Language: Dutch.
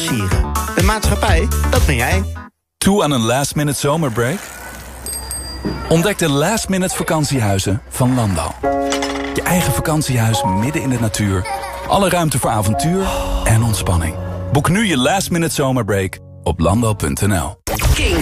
Sieren. De maatschappij, dat ben jij. Toe aan een last-minute zomerbreak? Ontdek de last-minute vakantiehuizen van Landal. Je eigen vakantiehuis midden in de natuur. Alle ruimte voor avontuur en ontspanning. Boek nu je last-minute zomerbreak op landal.nl.